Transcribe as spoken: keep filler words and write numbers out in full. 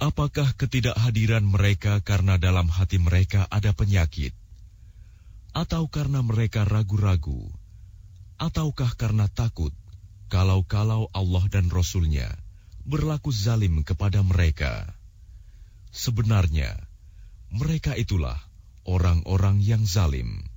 Apakah ketidakhadiran mereka karena dalam hati mereka ada penyakit? Atau karena mereka ragu-ragu? Ataukah karena takut kalau-kalau Allah dan Rasul-Nya berlaku zalim kepada mereka? Sebenarnya, mereka itulah orang-orang yang zalim.